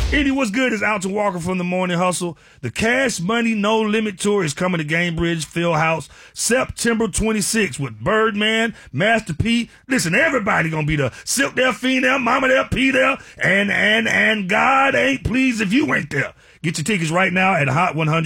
Andy, what's good? Is Alton Walker from the Morning Hustle. The Cash Money No Limit Tour is coming to Gainbridge Fieldhouse September 26th with Birdman, Master P. Listen, everybody gonna be there. Silk there, Fiend there, Mama there, P there, and God ain't pleased if you ain't there. Get your tickets right now at Hot 100.